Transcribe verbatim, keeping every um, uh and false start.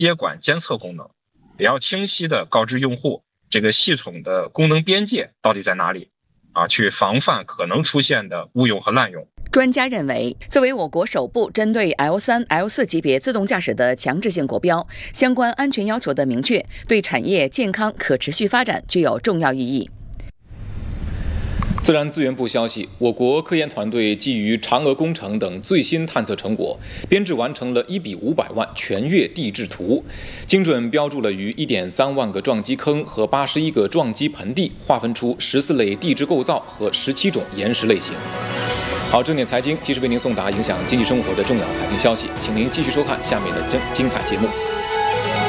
接管监测功能，也要清晰的告知用户这个系统的功能边界到底在哪里啊，去防范可能出现的误用和滥用。 专家认为，作为我国首部针对 L 三、L 四 级别自动驾驶的强制性国标，相关安全要求的明确，对产业健康可持续发展具有重要意义。 自然资源部消息，我国科研团队基于嫦娥工程等最新探测成果，编制完成了一比五百万全月地质图，精准标注了逾一点三万个撞击坑和八十一个撞击盆地，划分出十四类地质构造和十七种岩石类型。好，正点财经及时为您送达影响经济生活的重要财经消息，请您继续收看下面的精精彩节目。